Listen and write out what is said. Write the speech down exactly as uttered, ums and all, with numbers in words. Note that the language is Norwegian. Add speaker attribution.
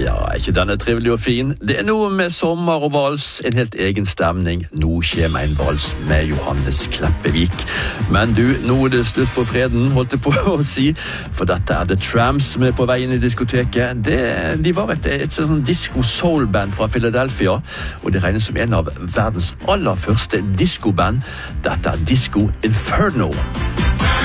Speaker 1: Ja, er ikke denne trivelig og fin? Det er noe med sommer og vals, en helt egen stemning. Nå kommer en vals med Johannes Kleppevik. Men du, nå er det slutt på freden, holdt jeg på å si, for dette er The Tramps som er på vei inn i diskoteket. Det, de var et, et sånn disco-soul-band fra Philadelphia, og det regnes som en av verdens aller første disco-band. Dette er Disco Inferno.